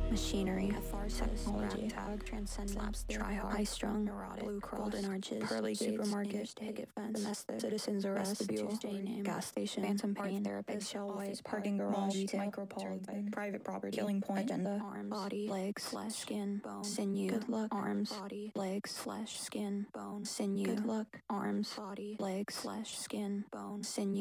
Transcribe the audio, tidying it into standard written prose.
machinery, catharsis, technology, ragtag, transcendence, try-hard, high-strung, neurotic, blue cross, golden arches, pearly supermarket, gates, picket fence, domestic, citizens arrest, vestibule, Tuesday name, gas station, phantom art pain, therapist, eggshell office white, park, parking garage, mall, retail, micropolitan, private property, killing point, agenda, arms, body, legs, flesh, skin, bone, sinew, good luck, arms, body, legs, flesh, skin, bone, sinew, good luck, arms, body, legs, flesh, skin, bone, sinew.